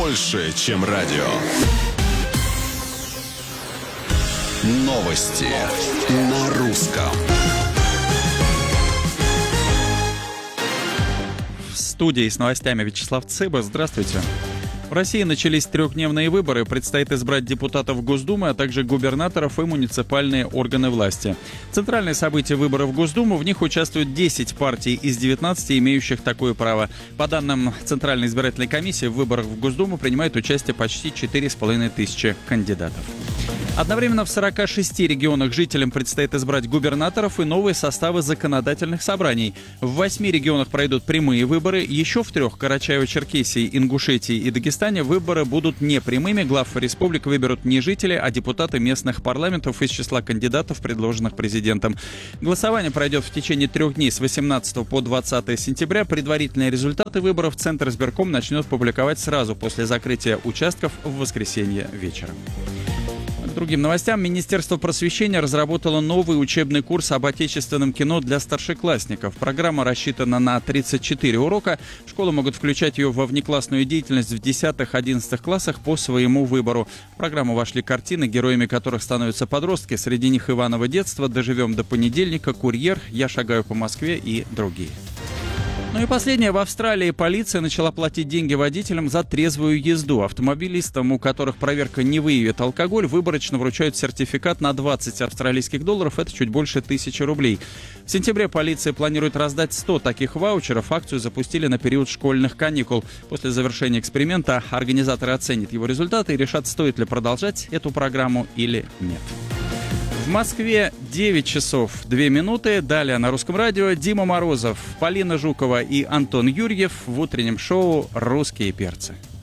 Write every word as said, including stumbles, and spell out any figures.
больше, чем радио. Новости на русском. В студии с новостями Вячеслав Цыба. Здравствуйте. В России начались трехдневные выборы. Предстоит избрать депутатов Госдумы, а также губернаторов и муниципальные органы власти. Центральное событие выборов в Госдуму. В них участвуют десять партий из девятнадцати, имеющих такое право. По данным Центральной избирательной комиссии, в выборах в Госдуму принимает участие почти четыре с половиной тысячи кандидатов. Одновременно в сорока шести регионах жителям предстоит избрать губернаторов и новые составы законодательных собраний. В восьми регионах пройдут прямые выборы, еще в трех – Карачаево-Черкесии, Ингушетии и Дагестане – выборы будут непрямыми. Глав республик выберут не жители, а депутаты местных парламентов из числа кандидатов, предложенных президентом. Голосование пройдет в течение трех дней с восемнадцатого по двадцатое сентября. Предварительные результаты выборов Центр избирком начнет публиковать сразу после закрытия участков в воскресенье вечером. К другим новостям. Министерство просвещения разработало новый учебный курс об отечественном кино для старшеклассников. Программа рассчитана на тридцать четыре урока. Школы могут включать ее во внеклассную деятельность в десятых-одиннадцатых классах по своему выбору. В программу вошли картины, героями которых становятся подростки. Среди них «Иваново детство», «Доживем до понедельника», «Курьер», «Я шагаю по Москве» и другие. Ну и последнее. В Австралии полиция начала платить деньги водителям за трезвую езду. Автомобилистам, у которых проверка не выявит алкоголь, выборочно вручают сертификат на двадцать австралийских долларов. Это чуть больше тысячи рублей. В сентябре полиция планирует раздать сто таких ваучеров. Акцию запустили на период школьных каникул. После завершения эксперимента организаторы оценят его результаты и решат, стоит ли продолжать эту программу или нет. В Москве девять часов две минуты. Далее на Русском радио Дима Морозов, Полина Жукова и Антон Юрьев в утреннем шоу «Русские перцы».